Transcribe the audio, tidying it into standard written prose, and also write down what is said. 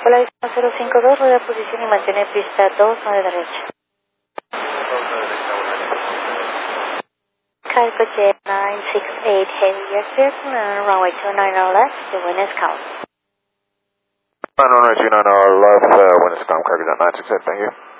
Hola, 052, rueda de posición y mantener pista 29 derecha. Cargo Jet 968 Heavy Aircraft, runway 29 left, the wind is calm. Runway 29 left, wind is calm, Cargo Jet 968, thank you.